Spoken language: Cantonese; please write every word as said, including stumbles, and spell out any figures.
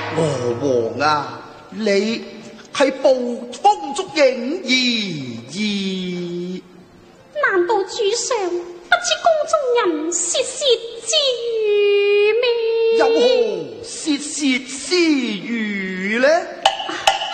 娥皇啊，你係捕風捉影而已。 難道主上不知宮中人竊竊之語咩？ 有何竊竊